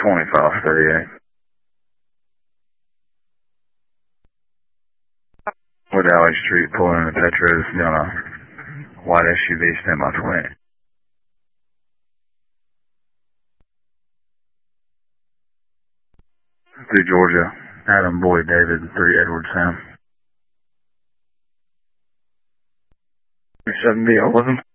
2538. Wood Alley Street, pulling into Petros, down a white SUV, stand by 20. 3 Georgia, Adam Boyd David, 3 Edward Sam. 7B, 11.